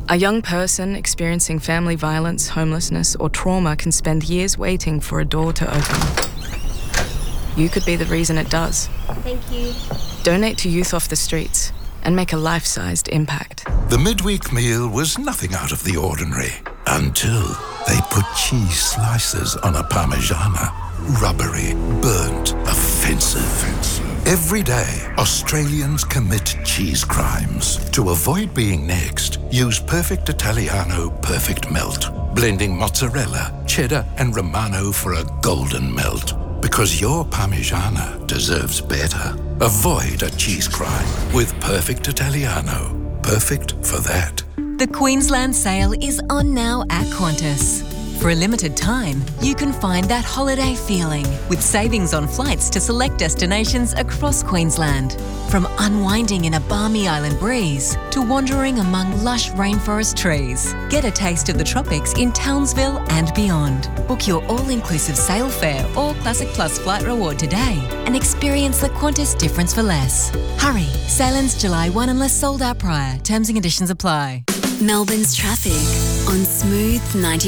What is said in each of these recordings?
A young person experiencing family violence, homelessness, or trauma can spend years waiting for a door to open. You could be the reason it does. Thank you. Donate to Youth Off the Streets and make a life-sized impact. The midweek meal was nothing out of the ordinary until they put cheese slices on a Parmigiana. Rubbery, burnt, offensive. Every day, Australians commit cheese crimes. To avoid being next, use Perfect Italiano Perfect Melt, blending mozzarella, cheddar, and Romano for a golden melt. Because your Parmigiana deserves better. Avoid a cheese crime with Perfect Italiano. Perfect for that. The Queensland sale is on now at Qantas. For a limited time, you can find that holiday feeling with savings on flights to select destinations across Queensland. From unwinding in a balmy island breeze to wandering among lush rainforest trees. Get a taste of the tropics in Townsville and beyond. Book your all-inclusive sail fare or Classic Plus flight reward today and experience the Qantas difference for less. Hurry, sail ends July 1 unless sold out prior. Terms and conditions apply. Melbourne's traffic on Smooth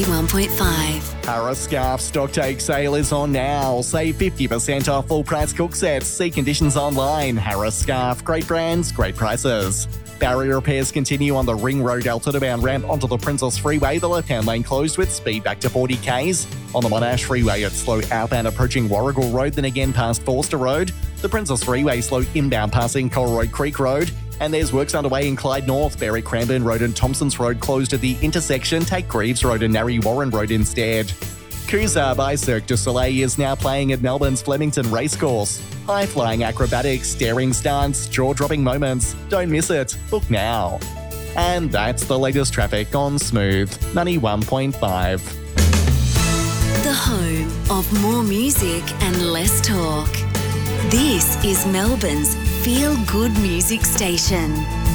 91.5. Harris Scarf stock take sale is on now. Save 50% off full price cook sets. See conditions online. Harris Scarf, great brands, great prices. Barrier repairs continue on the Ring Road Altitude bound ramp onto the Princess Freeway. The left-hand lane closed with speed back to 40 k's. On the Monash Freeway, it's slow outbound approaching Warrigal Road, then again past Forster Road. The Princess Freeway slow inbound passing Colroyd Creek Road. And there's works underway in Clyde North. Berry Cranbourne Road and Thompson's Road closed at the intersection. Take Greaves Road and Narry Warren Road instead. Kuza by Cirque du Soleil is now playing at Melbourne's Flemington Racecourse. High-flying acrobatics, daring stunts, jaw-dropping moments. Don't miss it. Book now. And that's the latest traffic on Smooth 91.5. The home of more music and less talk. This is Melbourne's feel-good music station.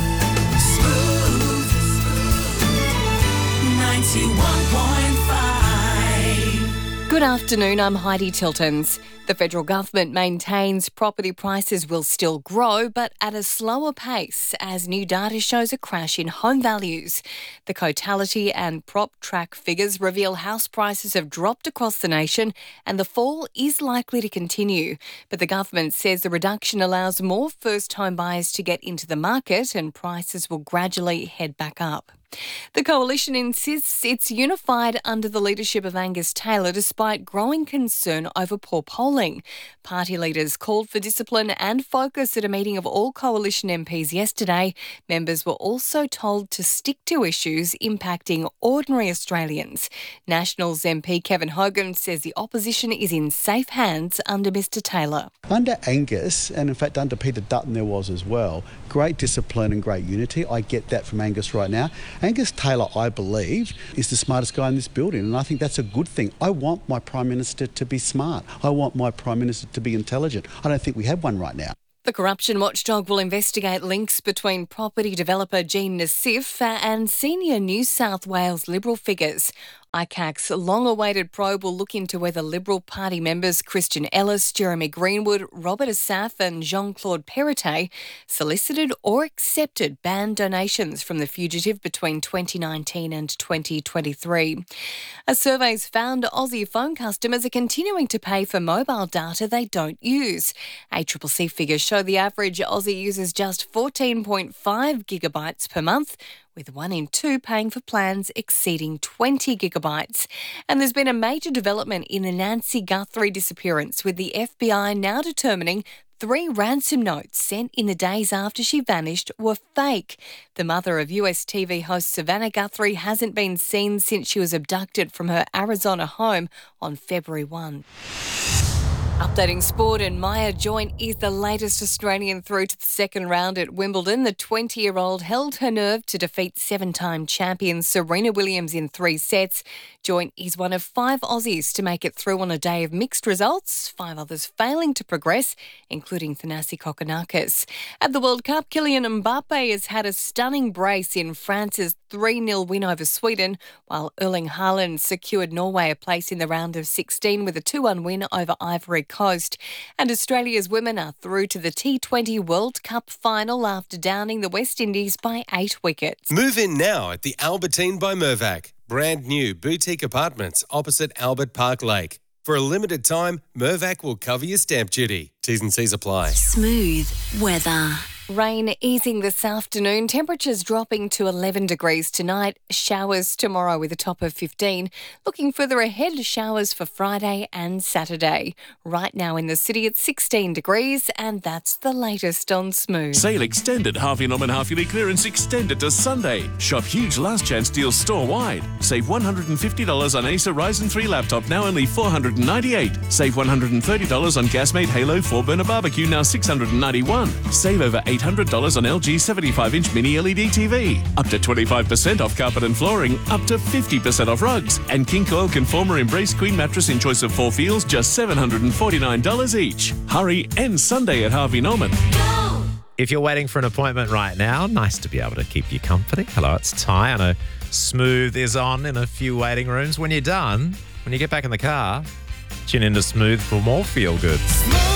Smooth 91.5. Good afternoon, I'm Heidi Tiltons. The federal government maintains property prices will still grow, but at a slower pace as new data shows a crash in home values. The Cotality and PropTrack figures reveal house prices have dropped across the nation and the fall is likely to continue. But the government says the reduction allows more first home buyers to get into the market and prices will gradually head back up. The Coalition insists it's unified under the leadership of Angus Taylor despite growing concern over poor polling. Party leaders called for discipline and focus at a meeting of all Coalition MPs yesterday. Members were also told to stick to issues impacting ordinary Australians. Nationals MP Kevin Hogan says the opposition is in safe hands under Mr Taylor. Under Angus, and in fact under Peter Dutton there was as well, great discipline and great unity. I get that from Angus right now. Angus Taylor, I believe, is the smartest guy in this building, and I think that's a good thing. I want my Prime Minister to be smart. I want my Prime Minister to be intelligent. I don't think we have one right now. The corruption watchdog will investigate links between property developer Jean Nassif and senior New South Wales Liberal figures. ICAC's long-awaited probe will look into whether Liberal Party members Christian Ellis, Jeremy Greenwood, Robert Asaf and Jean-Claude Perrottet solicited or accepted banned donations from the fugitive between 2019 and 2023. A survey's found Aussie phone customers are continuing to pay for mobile data they don't use. ACCC figures show the average Aussie uses just 14.5 gigabytes per month, with 1 in 2 paying for plans exceeding 20 gigabytes. And there's been a major development in the Nancy Guthrie disappearance, with the FBI now determining 3 ransom notes sent in the days after she vanished were fake. The mother of US TV host Savannah Guthrie hasn't been seen since she was abducted from her Arizona home on February 1. Updating sport, and Maya Joint is the latest Australian through to the second round at Wimbledon. The 20-year-old held her nerve to defeat 7-time champion Serena Williams in 3 sets. Joint is one of 5 Aussies to make it through on a day of mixed results, 5 others failing to progress, including Thanasi Kokkinakis. At the World Cup, Kylian Mbappe has had a stunning brace in France's 3-0 win over Sweden, while Erling Haaland secured Norway a place in the round of 16 with a 2-1 win over Ivory coast. And Australia's women are through to the T20 World Cup final after downing the West Indies by 8 wickets. Move in now at the Albertine by Mirvac. Brand new boutique apartments opposite Albert Park Lake. For a limited time, Mirvac will cover your stamp duty. T's and C's apply. Smooth weather. Rain easing this afternoon, temperatures dropping to 11 degrees tonight, showers tomorrow with a top of 15. Looking further ahead, showers for Friday and Saturday. Right now in the city it's 16 degrees and that's the latest on Smooth. Sale extended. Harvey Norman half-yearly clearance extended to Sunday. Shop huge last chance deals store-wide. Save $150 on Acer Ryzen 3 laptop, now only $498. Save $130 on Gasmate Halo 4-burner barbecue, now $691. Save over $800 on LG 75-inch mini LED TV. Up to 25% off carpet and flooring. Up to 50% off rugs. And King Coil Conformer Embrace Queen mattress in choice of 4 feels, just $749 each. Hurry, end Sunday at Harvey Norman. If you're waiting for an appointment right now, nice to be able to keep you company. Hello, it's Ty. I know Smooth is on in a few waiting rooms. When you're done, when you get back in the car, tune into Smooth for more feel good.